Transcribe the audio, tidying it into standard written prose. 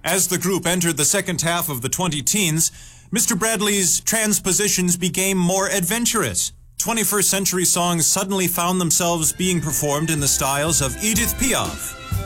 As the group entered the second half of the 20-teens, Mr. Bradley's transpositions became more adventurous. 21st century songs suddenly found themselves being performed in the styles of Edith Piaf,